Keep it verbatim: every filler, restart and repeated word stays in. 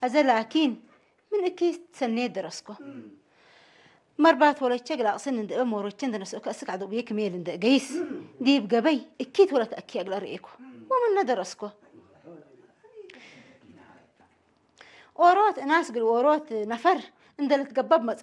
أزل لكن من أكيد سنة درسكو مربات ولا تشجع أصلا عند أم ورتشند نسوك أسك عدو بيك ميل عند جيس دي بجبي أكيد ولا تأكي أقل رأيكو ومن ندرسكو ورات ناس قل ورات نفر عند اللي تجبب